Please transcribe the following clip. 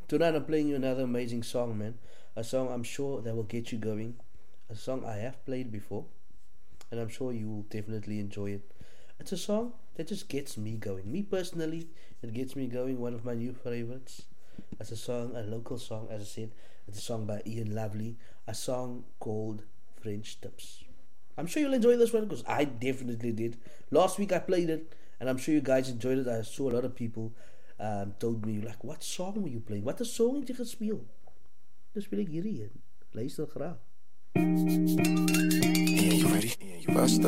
Tonight I'm playing you another amazing song, man. A song I'm sure that will get you going. A song I have played before, and I'm sure you will definitely enjoy it. It's a song that just gets me going. Me personally, it gets me going. One of my new favorites. It's a song, a local song, as I said. It's a song by Ian Lovely. A song called French Tips. I'm sure you'll enjoy this one because I definitely did. Last week I played it, and I'm sure you guys enjoyed it. I saw a lot of people told me, like, what song were you playing? Wat 'n song het jy gespeel? Dan speel ek hierdie een. Luister graag. Yeah, you ready? Yeah, you bust up.